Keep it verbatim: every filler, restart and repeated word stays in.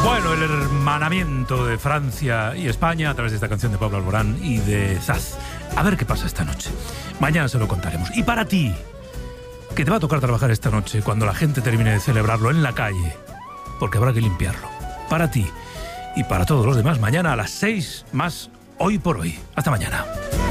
Bueno, el hermanamiento de Francia y España a través de esta canción de Pablo Alborán y de Zaz. A ver qué pasa esta noche. Mañana se lo contaremos. Y para ti, que te va a tocar trabajar esta noche cuando la gente termine de celebrarlo en la calle, porque habrá que limpiarlo. Para ti y para todos los demás, mañana a las seis más Hoy por Hoy. Hasta mañana.